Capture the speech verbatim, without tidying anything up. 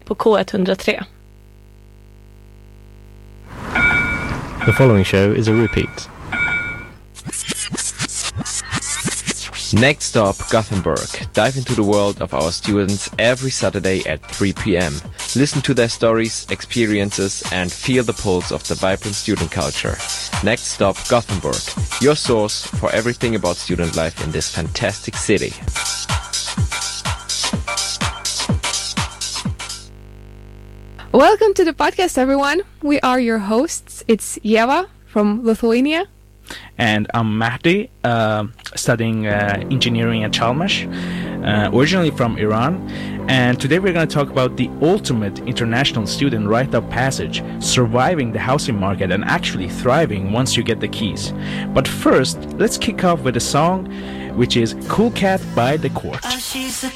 på K one oh three. The following show is a repeat. Next stop, Gothenburg. Dive into the world of our students every Saturday at three p.m. Listen to their stories, experiences, and feel the pulse of the vibrant student culture. Next stop, Gothenburg. Your source for everything about student life in this fantastic city. Welcome to the podcast, everyone. We are your hosts. It's Yeva from Lithuania. And I'm Mahdi, uh, studying uh, engineering at Chalmers, uh, originally from Iran. And today we're going to talk about the ultimate international student rite of passage, surviving the housing market and actually thriving once you get the keys. But first, let's kick off with a song, which is Cool Cat by The Court. Oh, she's a